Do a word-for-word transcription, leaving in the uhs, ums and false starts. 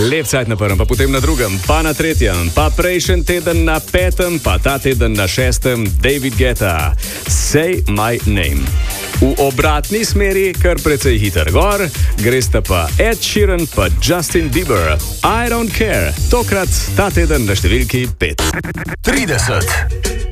Lep cajt na prvem, pa potem na drugem, pa na tretjem, pa prejšnji teden na petem, pa ta teden na šestem, David Guetta, Say My Name. V obratni smeri, kar precej hiter gor, gresta pa Ed Sheeran pa Justin Bieber. I Don't Care, tokrat ta teden na številki pet. trideset.